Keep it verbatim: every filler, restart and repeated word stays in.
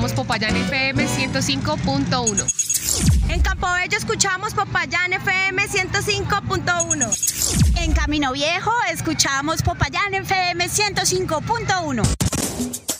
Popayán F M ciento cinco punto uno. En Campobello escuchamos Popayán F M ciento cinco punto uno. En Camino Viejo escuchamos Popayán F M ciento cinco punto uno.